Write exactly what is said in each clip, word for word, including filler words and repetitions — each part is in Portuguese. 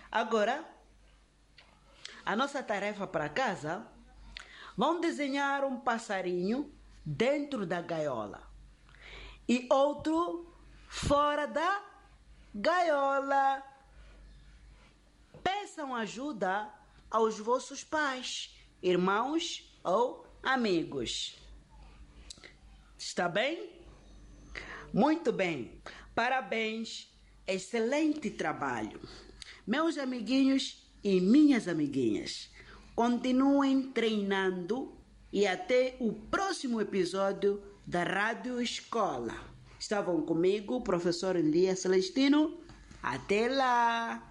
Agora, a nossa tarefa para casa, vão desenhar um passarinho dentro da gaiola e outro fora da gaiola. Peçam ajuda aos vossos pais, irmãos ou amigos. Está bem? Muito bem. Parabéns. Excelente trabalho. Meus amiguinhos e minhas amiguinhas, continuem treinando e até o próximo episódio da Rádio Escola. Estavam comigo o professor Elias Celestino. Até lá!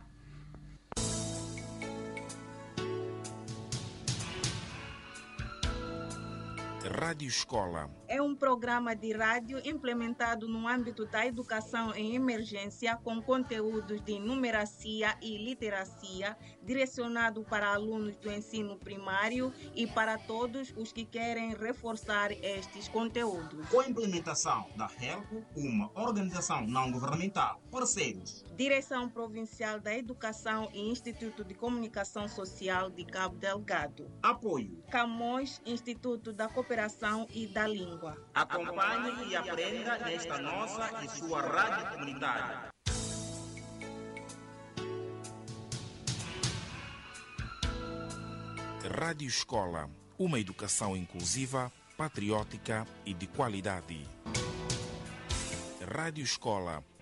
Rádio Escola é um programa de rádio implementado no âmbito da educação em emergência com conteúdos de numeracia e literacia, direcionado para alunos do ensino primário e para todos os que querem reforçar estes conteúdos. Com a implementação da HELP, uma organização não governamental, parceiros. Direção Provincial da Educação e Instituto de Comunicação Social de Cabo Delgado. Apoio. Camões, Instituto da Cooperação e da Língua. Acompanhe e aprenda nesta nossa e sua rádio comunitária. Rádio Escola, uma educação inclusiva, patriótica e de qualidade. Rádio Escola